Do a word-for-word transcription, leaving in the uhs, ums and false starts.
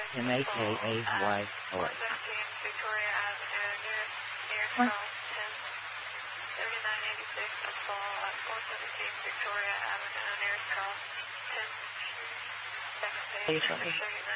M A K A Y O. four seventeen Victoria Avenue, near, near What? Charleston, thirty-nine eighty-six, a fall at four seventeen Victoria Avenue, near Charleston, second Are you page, talking? thirty-nine